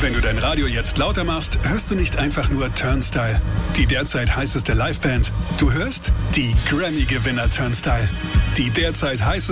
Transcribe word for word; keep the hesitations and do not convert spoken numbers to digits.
Wenn du dein Radio jetzt lauter machst, hörst du nicht einfach nur Turnstile, die derzeit heißeste Liveband. Du hörst die Grammy-Gewinner Turnstile, die derzeit heißeste